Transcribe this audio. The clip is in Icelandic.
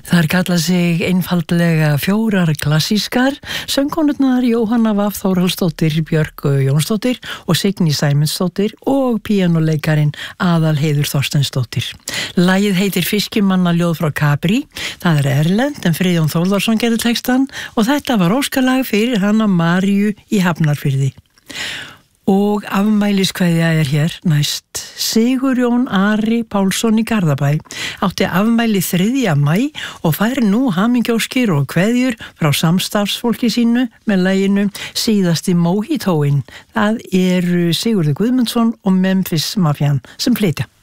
Þær kalla sig einfaldlega fjórar klassískar, söngkonurnar Jóhanna Vaff Þórhallsdóttir, Björk Jónsdóttir og Signý Sæmundsdóttir og píanóleikarin Aðalheiður Þorsteinsdóttir. Lagið heitir Fiskimannaljóð frá Capri, það er erlent en Friðjón Þórðarsson gerði textann og þetta var óskalag fyrir hana Maríu í Hafnarfirði. Og afmæliskveðja er hér næst. Sigurjón Ari Pálsson í Garðabæ átti afmæli 3. maí og fær nú hamingjóskir og kveðjur frá samstarfsfólki sínu með laginu Síðasti Mojitóinn. Það eru Sigurður Guðmundsson og Memphis Mafjan sem flytja.